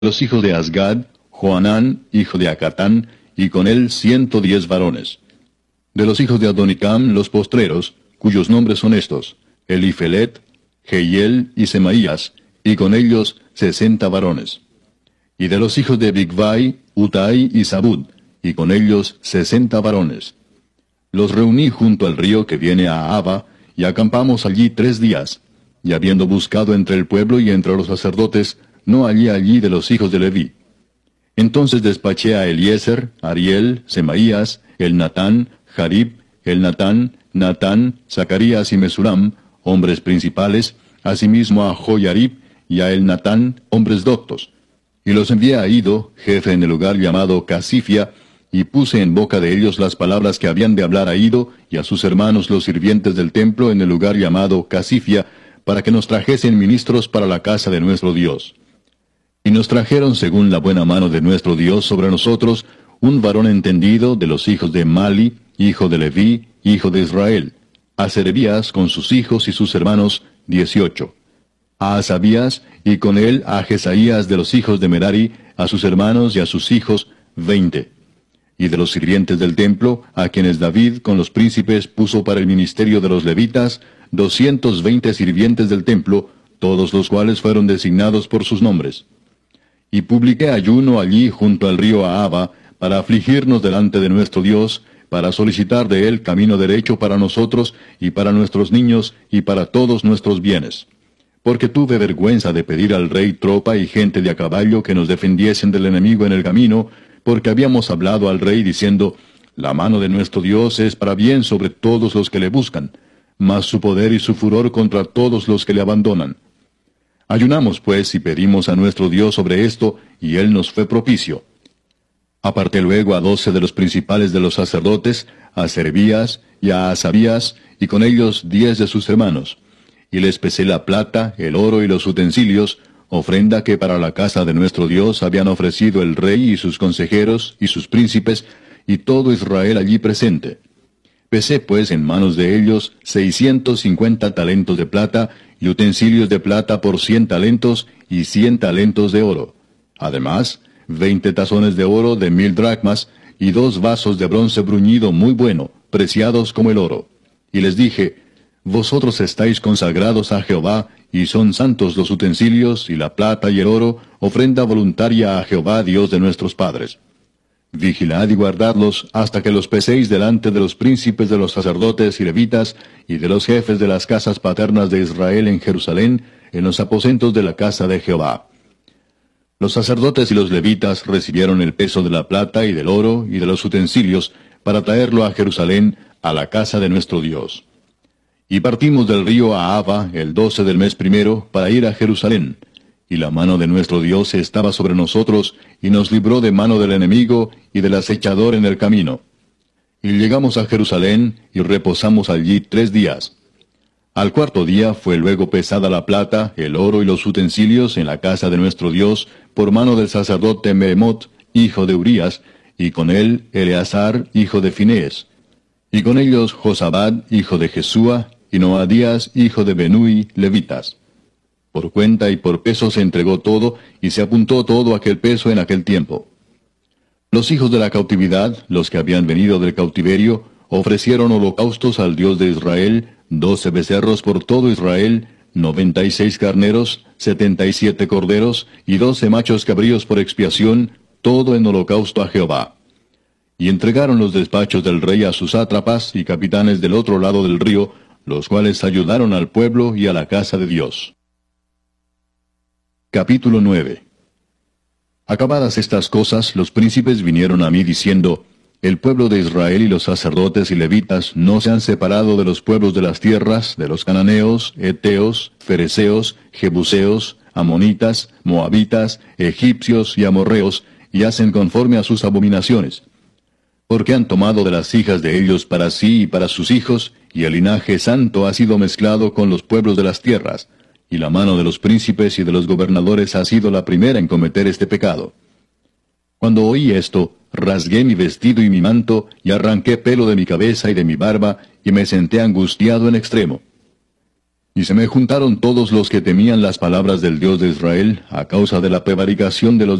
los hijos de Azgad, Joanán, hijo de Acatán, y con él 110 varones. De los hijos de Adonicam, los postreros, cuyos nombres son estos: Elifelet, Jehiel y Semaías, y con ellos 60 varones. Y de los hijos de Bigvai, Utai y Zabud, y con ellos 60 varones. Los reuní junto al río que viene a Aba, y acampamos allí 3 días, y habiendo buscado entre el pueblo y entre los sacerdotes, no hallé allí de los hijos de Leví. Entonces despaché a Eliezer, Ariel, Semaías, Elnatán, Jarib, Elnatán, Natán, Zacarías y Mesulam, hombres principales, asimismo a Joyarib y a Elnatán, hombres doctos. Y los envié a Ido, jefe en el lugar llamado Casifia, y puse en boca de ellos las palabras que habían de hablar a Ido y a sus hermanos los sirvientes del templo en el lugar llamado Casifia, para que nos trajesen ministros para la casa de nuestro Dios. Y nos trajeron según la buena mano de nuestro Dios sobre nosotros un varón entendido de los hijos de Mali, hijo de Leví, hijo de Israel, a Serebías con sus hijos y sus hermanos 18, a Asabías y con él a Jesaías de los hijos de Merari, a sus hermanos y a sus hijos 20. Y de los sirvientes del templo, a quienes David con los príncipes puso para el ministerio de los levitas, 220 sirvientes del templo, todos los cuales fueron designados por sus nombres. Y publiqué ayuno allí junto al río Ahaba, para afligirnos delante de nuestro Dios, para solicitar de él camino derecho para nosotros, y para nuestros niños, y para todos nuestros bienes. Porque tuve vergüenza de pedir al rey tropa y gente de a caballo que nos defendiesen del enemigo en el camino, porque habíamos hablado al rey diciendo: la mano de nuestro Dios es para bien sobre todos los que le buscan, mas su poder y su furor contra todos los que le abandonan. Ayunamos pues y pedimos a nuestro Dios sobre esto, y él nos fue propicio. Aparté luego a 12 de los principales de los sacerdotes, a Serebías y a Asabías, y con ellos 10 de sus hermanos. Y les pesé la plata, el oro y los utensilios, ofrenda que para la casa de nuestro Dios habían ofrecido el rey y sus consejeros y sus príncipes, y todo Israel allí presente. Pesé pues en manos de ellos 650 talentos de plata, y utensilios de plata por 100 talentos, y 100 talentos de oro. Además, 20 tazones de oro de 1000 dracmas, y 2 vasos de bronce bruñido muy bueno, preciados como el oro. Y les dije: vosotros estáis consagrados a Jehová, y son santos los utensilios, y la plata y el oro, ofrenda voluntaria a Jehová Dios de nuestros padres. Vigilad y guardadlos hasta que los peséis delante de los príncipes de los sacerdotes y levitas, y de los jefes de las casas paternas de Israel en Jerusalén, en los aposentos de la casa de Jehová. Los sacerdotes y los levitas recibieron el peso de la plata y del oro y de los utensilios, para traerlo a Jerusalén, a la casa de nuestro Dios. Y partimos del río Ahava el 12 del mes primero, para ir a Jerusalén. Y la mano de nuestro Dios estaba sobre nosotros, y nos libró de mano del enemigo y del acechador en el camino. Y llegamos a Jerusalén, y reposamos allí 3 días. Al 4.º día fue luego pesada la plata, el oro y los utensilios en la casa de nuestro Dios, por mano del sacerdote Meremot, hijo de Urías, y con él Eleazar, hijo de Finees. Y con ellos Josabad, hijo de Jesúa, y Noadías, hijo de Benui, levitas. Por cuenta y por peso se entregó todo, y se apuntó todo aquel peso en aquel tiempo. Los hijos de la cautividad, los que habían venido del cautiverio, ofrecieron holocaustos al Dios de Israel, 12 becerros por todo Israel, 96 carneros, 77 corderos, y 12 machos cabríos por expiación, todo en holocausto a Jehová. Y entregaron los despachos del rey a sus sátrapas y capitanes del otro lado del río, los cuales ayudaron al pueblo y a la casa de Dios. Capítulo 9. Acabadas estas cosas, los príncipes vinieron a mí diciendo: el pueblo de Israel y los sacerdotes y levitas no se han separado de los pueblos de las tierras, de los cananeos, heteos, fereceos, jebuseos, amonitas, moabitas, egipcios y amorreos, y hacen conforme a sus abominaciones. Porque han tomado de las hijas de ellos para sí y para sus hijos, y el linaje santo ha sido mezclado con los pueblos de las tierras, y la mano de los príncipes y de los gobernadores ha sido la primera en cometer este pecado. Cuando oí esto, rasgué mi vestido y mi manto, y arranqué pelo de mi cabeza y de mi barba, y me senté angustiado en extremo. Y se me juntaron todos los que temían las palabras del Dios de Israel, a causa de la prevaricación de los